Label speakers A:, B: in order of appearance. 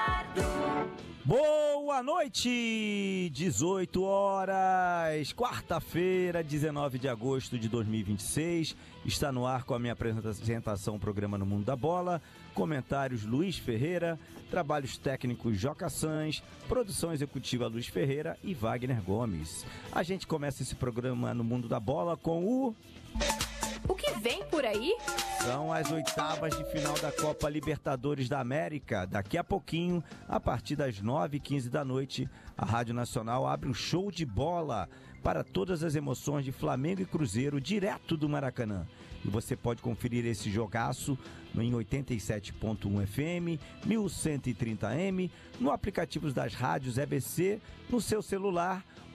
A: Boa noite, 18 horas, quarta-feira, 19 de agosto de 2026, está no ar com a minha apresentação, o programa No Mundo da Bola, comentários Luiz Ferreira, trabalhos técnicos Joca Sans, produção executiva Luiz Ferreira e Wagner Gomes. A gente começa esse programa No Mundo da Bola com o
B: que vem por aí?
A: São as oitavas de final da Copa Libertadores da América. Daqui a pouquinho, a partir das 9h15 da noite, a Rádio Nacional abre um show de bola para todas as emoções de Flamengo e Cruzeiro, direto do Maracanã. E você pode conferir esse jogaço em 87.1 FM, 1130M, no aplicativo das rádios EBC, no seu celular